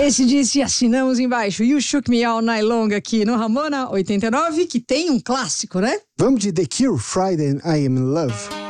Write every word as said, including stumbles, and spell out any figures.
Esse disse assinamos embaixo. You Shook Me All Night Long aqui no Ramona oitenta e nove, que tem um clássico, né? Vamos de The Cure, Friday and I Am in Love.